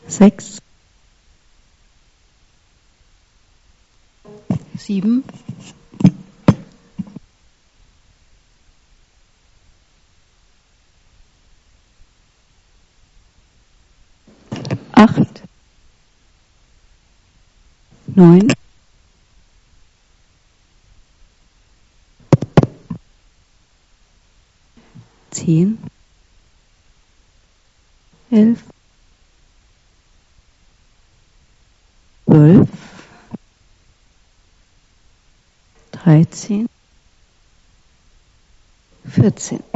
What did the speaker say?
6, 7, 8, 9, 10, 11, 12, 13, 14.